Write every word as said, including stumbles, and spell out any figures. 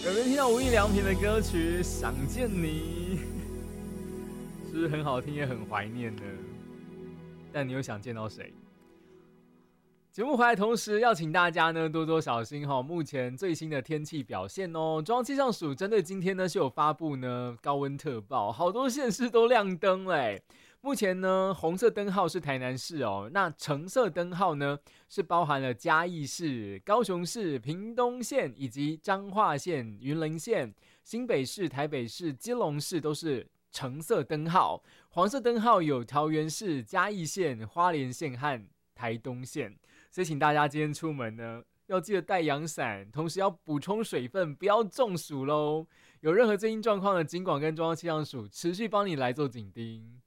有没有听到无印良品的歌曲《想见你》？是不是很好听也很怀念呢？但你又想见到谁？节目回来同时要请大家呢多多小心哈，目前最新的天气表现哦。中央气象署针对今天呢是有发布呢高温特报，好多县市都亮灯嘞。目前呢红色灯号是台南市哦，那橙色灯号呢是包含了嘉义市、高雄市、屏东县以及彰化县、云林县、新北市、台北市、基隆市都是橙色灯号，黄色灯号有桃园市、嘉义县、花莲县和台东县。所以请大家今天出门呢要记得带阳伞，同时要补充水分，不要中暑咯。有任何最新状况的警广跟中央气象署持续帮你来做警叮。